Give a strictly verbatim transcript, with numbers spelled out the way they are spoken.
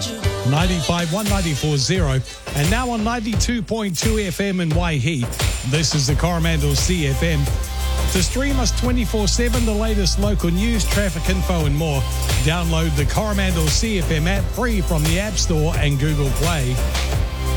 ninety-five one ninety-four point zero, and now on ninety-two point two F M in Waihi. This is the Coromandel C F M. To stream us twenty-four seven, the latest local news, traffic info and more, download the Coromandel C F M app free from the App Store and Google Play.